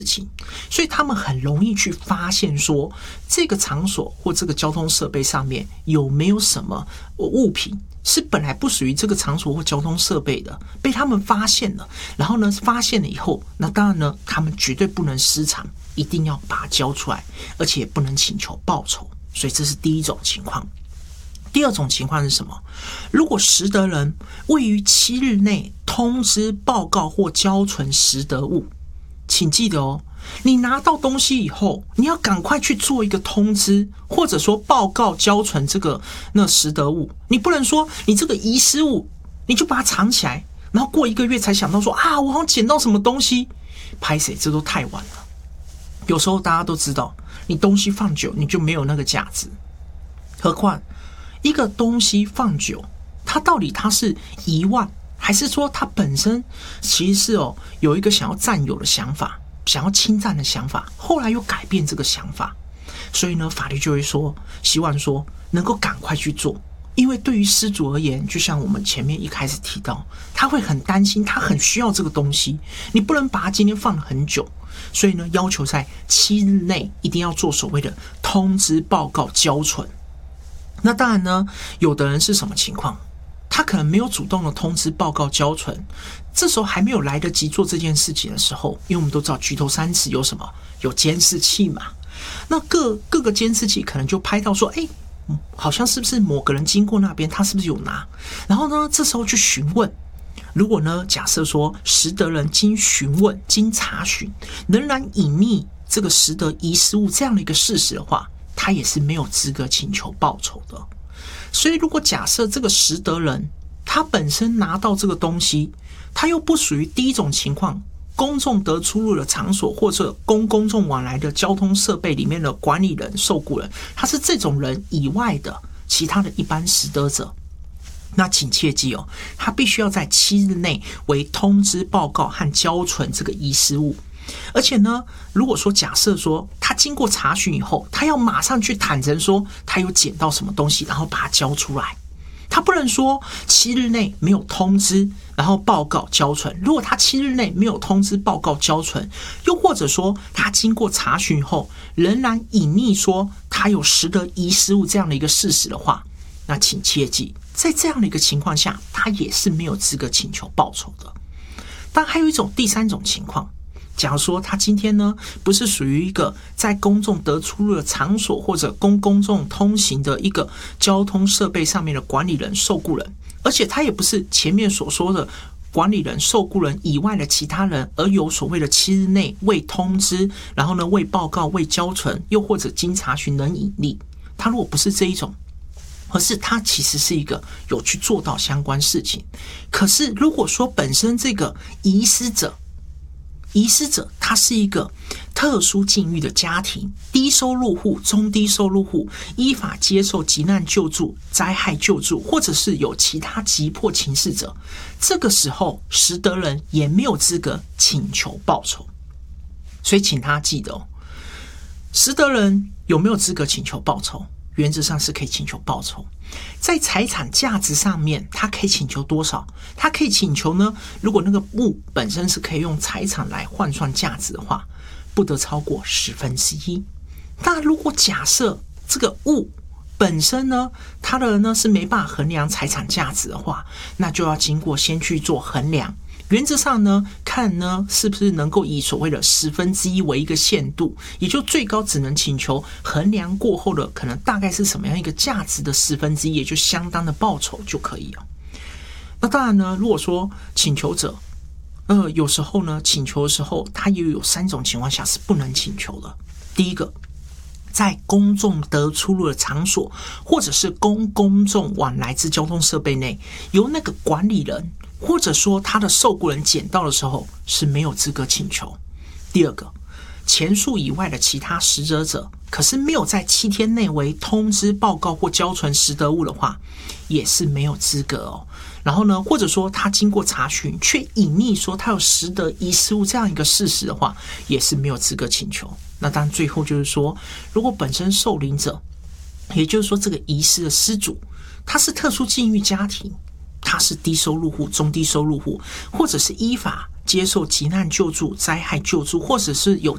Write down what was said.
情，所以他们很容易去发现说这个场所或这个交通设备上面有没有什么物品是本来不属于这个场所或交通设备的，被他们发现了。然后呢，发现了以后，那当然呢，他们绝对不能失常，一定要把它交出来，而且也不能请求报酬。所以这是第一种情况。第二种情况是什么？如果拾得人未于7日内通知报告或交存拾得物，请记得哦，你拿到东西以后，你要赶快去做一个通知，或者说报告交存那拾得物。你不能说你这个遗失物，你就把它藏起来，然后过1个月才想到说啊，我好像捡到什么东西。拍谁？这都太晚了。有时候大家都知道，你东西放久，你就没有那个价值。何况一个东西放久，它到底它是遗忘，还是说他本身其实是有一个想要占有的想法，想要侵占的想法，后来又改变这个想法，所以呢，法律就会说，希望说能够赶快去做。因为对于失主而言，就像我们前面一开始提到，他会很担心，他很需要这个东西，你不能把它今天放了很久，所以呢，要求在7日内一定要做所谓的通知报告交存。那当然呢，有的人是什么情况？他可能没有主动的通知报告交存，这时候还没有来得及做这件事情的时候，因为我们都知道举头三尺有什么？有监视器嘛。那各个监视器可能就拍到说，好像是不是某个人经过那边，他是不是有拿？然后呢，这时候去询问。如果呢，假设说拾得人经询问、经查询，仍然隐匿这个拾得遗失物这样的一个事实的话，他也是没有资格请求报酬的。所以如果假设这个拾得人他本身拿到这个东西，他又不属于第一种情况，公众得出入的场所或者公众往来的交通设备里面的管理人、受雇人，他是这种人以外的其他的一般拾得者，那请切记哦，他必须要在7日内为通知报告和交存这个遗失物。而且呢，如果说假设说他经过查询以后，他要马上去坦诚说他有捡到什么东西，然后把它交出来。他不能说7日内没有通知，然后报告交存。如果他7日内没有通知报告交存，又或者说他经过查询后仍然隐匿说他有拾得遗失物这样的一个事实的话，那请切记，在这样的一个情况下，他也是没有资格请求报酬的。但还有第三种情况，假如说他今天呢不是属于一个在公众得出入的场所或者公众通行的一个交通设备上面的管理人、受雇人，而且他也不是前面所说的管理人、受雇人以外的其他人，而有所谓的7日内未通知，然后呢未报告、未交存，又或者经查询能隐匿。他如果不是这一种，而是他其实是一个有去做到相关事情，可是如果说本身这个遗失者他是一个特殊境遇的家庭，低收入户、中低收入户，依法接受急难救助、灾害救助，或者是有其他急迫情事者，这个时候拾得人也没有资格请求报酬。所以请他记得拾得人有没有资格请求报酬？原则上是可以请求报酬。在财产价值上面，他可以请求多少？他可以请求呢，如果那个物本身是可以用财产来换算价值的话，不得超过1/10。那如果假设这个物本身呢，它的呢是没办法衡量财产价值的话，那就要经过先去做衡量。原则上呢，看呢是不是能够以所谓的1/10为一个限度，也就最高只能请求衡量过后的可能大概是什么样一个价值的1/10，也就相当的报酬就可以了。那当然呢，如果说请求者有时候呢请求的时候，他也有3种情况下是不能请求的。第一个，在公众得出入的场所，或者是公众往来之交通设备内，由那个管理人或者说他的受雇人捡到的时候，是没有资格请求。第二个，前述以外的其他拾得者，可是没有在7天内为通知报告或交存拾得物的话，也是没有资格哦。然后呢，或者说他经过查询却隐匿说他有拾得遗失物这样一个事实的话，也是没有资格请求。那当然最后就是说，如果本身受领者，也就是说这个遗失的失主，他是特殊境遇家庭，他是低收入户、中低收入户，或者是依法接受急难救助、灾害救助，或者是有